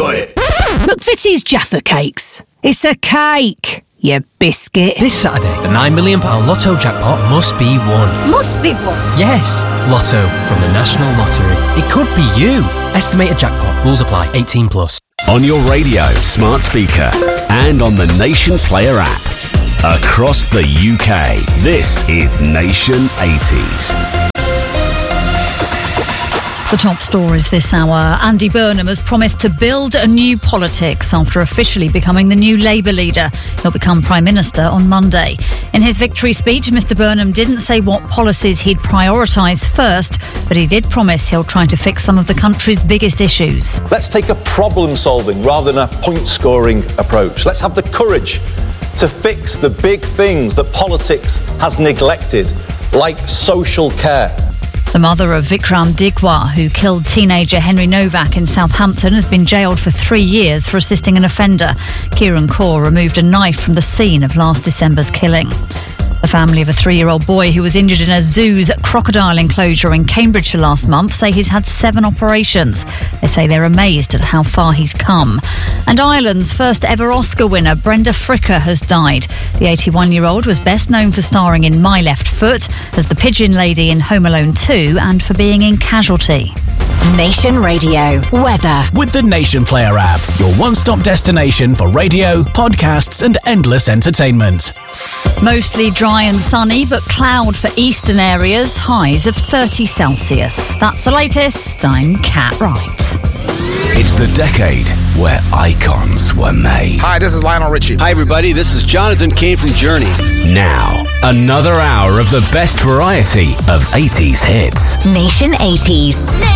got it. McVitie's Jaffa Cakes. It's a cake, you biscuit. This Saturday, the £9 million Lotto jackpot must be won. Must be one. Yes, Lotto from the National Lottery. It could be you. Estimated jackpot. Rules apply. 18 plus. On your radio, smart speaker, and on the Nation Player app. Across the UK, this is Nation 80s. The top stories this hour. Andy Burnham has promised to build a new politics after officially becoming the new Labour leader. He'll become Prime Minister on Monday. In his victory speech, Mr Burnham didn't say what policies he'd prioritise first, but he did promise he'll try to fix some of the country's biggest issues. Let's take a problem-solving rather than a point-scoring approach. Let's have the courage to fix the big things that politics has neglected, like social care. The mother of Vikram Digwa, who killed teenager Henry Novak in Southampton, has been jailed for 3 years for assisting an offender. Kieran Kaur removed a knife from the scene of last December's killing. The family of a 3-year-old boy who was injured in a zoo's crocodile enclosure in Cambridgeshire last month say he's had 7 operations. They say they're amazed at how far he's come. And Ireland's first ever Oscar winner, Brenda Fricker, has died. The 81-year-old was best known for starring in My Left Foot, as the Pigeon Lady in Home Alone 2, and for being in Casualty. Nation Radio weather. With the Nation Player app, your one-stop destination for radio, podcasts and endless entertainment. Mostly dry and sunny, but cloud for eastern areas, highs of 30 Celsius. That's the latest. I'm Kat Wright. It's the decade where icons were made. Hi, this is Lionel Richie. Hi, everybody. This is Jonathan Cain from Journey. Now, another hour of the best variety of 80s hits. Nation 80s.